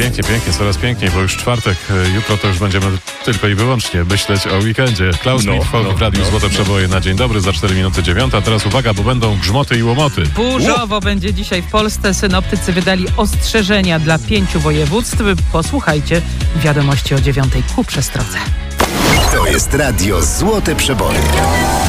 Pięknie, coraz piękniej, bo już czwartek. Jutro to już będziemy tylko i wyłącznie myśleć o weekendzie. Klaus Mitford w Radiu Złote Przeboje na dzień dobry za 4 minuty 9. A teraz uwaga, bo będą grzmoty i łomoty. Burzowo będzie dzisiaj w Polsce. Synoptycy wydali ostrzeżenia dla 5 województw. Posłuchajcie wiadomości o 9 ku przestrodze. To jest Radio Złote Przeboje.